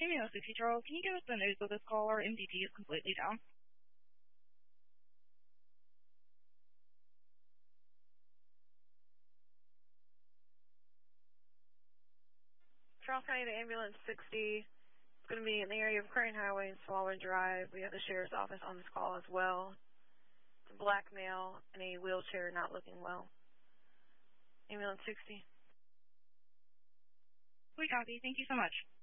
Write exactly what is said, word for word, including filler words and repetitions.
Ambulance sixty, Charles, can you give us the news of this caller? M D T is completely down. Charles County to Ambulance sixty. It's going to be in the area of Crane Highway and Swaller Drive. We have the Sheriff's Office on this call as well. It's a black male in a wheelchair, not looking well. Ambulance sixty. We copy. Thank you so much.